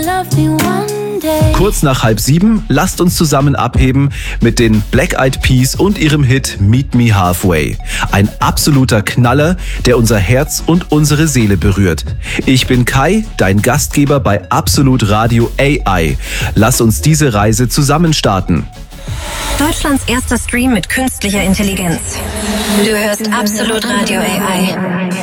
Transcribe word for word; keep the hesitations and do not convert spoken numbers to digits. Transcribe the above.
Kurz nach halb sieben, lasst uns zusammen abheben mit den Black Eyed Peas und ihrem Hit Meet Me Halfway. Ein absoluter Knaller, der unser Herz und unsere Seele berührt. Ich bin Kai, dein Gastgeber bei Absolut Radio A I. Lass uns diese Reise zusammen starten. Deutschlands erster Stream mit künstlicher Intelligenz. Du hörst Absolut Radio A I.